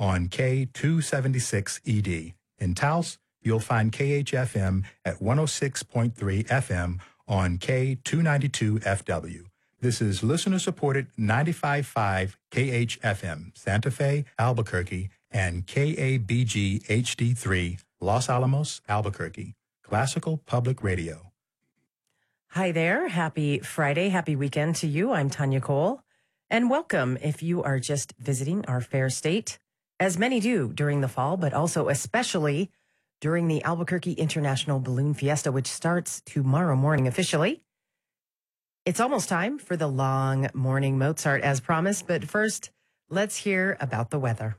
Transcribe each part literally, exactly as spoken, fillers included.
on K two seventy-six E D. In Taos, you'll find K H F M at one oh six point three F M on K two ninety-two F W. This is listener-supported ninety-five point five K H F M, Santa Fe, Albuquerque, and K A B G H D three, Los Alamos, Albuquerque. Classical Public Radio. Hi there. Happy Friday. Happy weekend to you. I'm Tanya Cole. And welcome if you are just visiting our fair state, as many do during the fall, but also especially during the Albuquerque International Balloon Fiesta, which starts tomorrow morning officially. It's almost time for the long morning Mozart as promised, but first, let's hear about the weather.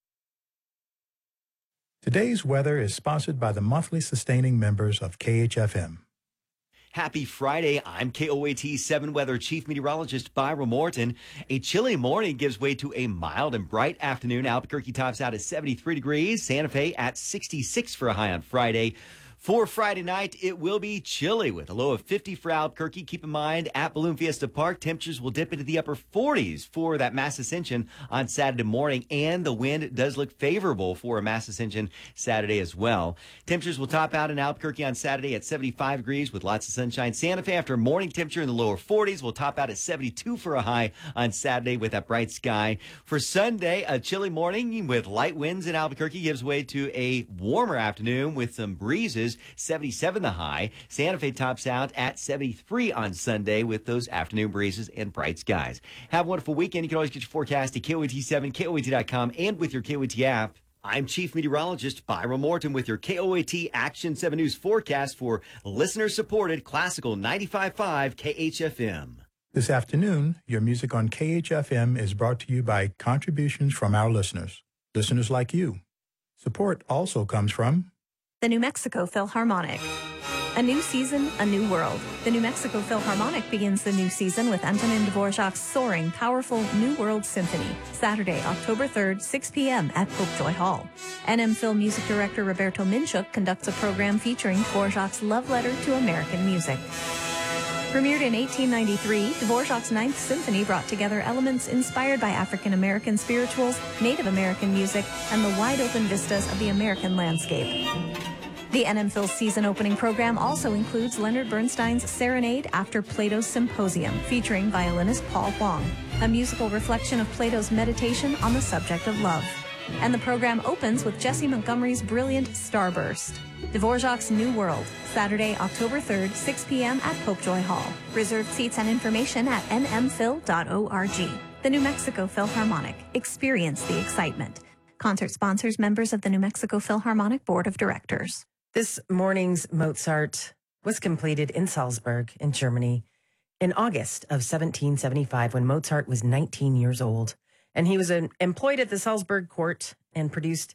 Today's weather is sponsored by the monthly sustaining members of K H F M. Happy Friday. I'm K O A T seven Weather Chief Meteorologist Byron Morton. A chilly morning gives way to a mild and bright afternoon. Albuquerque tops out at seventy-three degrees. Santa Fe at sixty-six for a high on Friday. For Friday night, it will be chilly with a low of fifty for Albuquerque. Keep in mind, at Balloon Fiesta Park, temperatures will dip into the upper forties for that mass ascension on Saturday morning, and the wind does look favorable for a mass ascension Saturday as well. Temperatures will top out in Albuquerque on Saturday at seventy-five degrees with lots of sunshine. Santa Fe, after a morning temperature in the lower forties, will top out at seventy-two for a high on Saturday with that bright sky. For Sunday, a chilly morning with light winds in Albuquerque gives way to a warmer afternoon with some breezes. seventy-seven the high. Santa Fe tops out at seventy-three on Sunday with those afternoon breezes and bright skies. Have a wonderful weekend. You can always get your forecast at K O A T seven, K O A T dot com, and with your K O A T app. I'm Chief Meteorologist Byron Morton with your K O A T Action seven News forecast for listener-supported Classical ninety-five point five K H F M. This afternoon, your music on K H F M is brought to you by contributions from our listeners, listeners like you. Support also comes from the New Mexico Philharmonic. A new season, a new world. The New Mexico Philharmonic begins the new season with Antonin Dvorak's soaring, powerful New World Symphony, Saturday, October third, six p.m. at Popejoy Hall. N M Phil music director Roberto Minchuk conducts a program featuring Dvorak's love letter to American music. Premiered in eighteen ninety-three, Dvorak's Ninth Symphony brought together elements inspired by African-American spirituals, Native American music, and the wide-open vistas of the American landscape. The N M Phil season opening program also includes Leonard Bernstein's Serenade After Plato's Symposium, featuring violinist Paul Huang, a musical reflection of Plato's meditation on the subject of love. And the program opens with Jesse Montgomery's brilliant Starburst. Dvorak's New World, Saturday, October third, six p.m. at Popejoy Hall. Reserved seats and information at n m phil dot org. The New Mexico Philharmonic. Experience the excitement. Concert sponsors members of the New Mexico Philharmonic Board of Directors. This morning's Mozart was completed in Salzburg, in Germany, in August of seventeen seventy-five, when Mozart was nineteen years old. And he was uh, employed at the Salzburg court and produced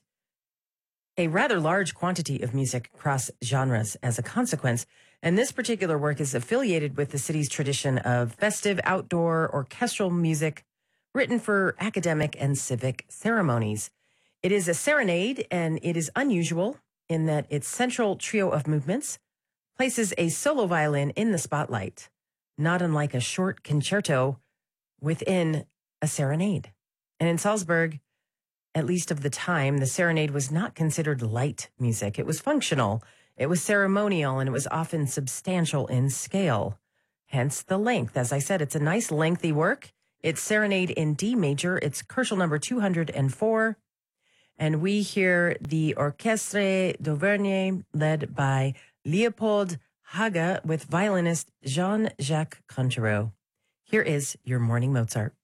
a rather large quantity of music across genres as a consequence. And this particular work is affiliated with the city's tradition of festive outdoor orchestral music written for academic and civic ceremonies. It is a serenade, and it is unusual in that its central trio of movements places a solo violin in the spotlight, not unlike a short concerto within a serenade. And in Salzburg, at least of the time, the serenade was not considered light music. It was functional, it was ceremonial, and it was often substantial in scale. Hence the length. As I said, it's a nice lengthy work. It's Serenade in D major. It's Koelschel number two hundred four. And we hear the Orchestre d'Auvergne led by Leopold Haga with violinist Jean-Jacques Contreras. Here is your morning Mozart.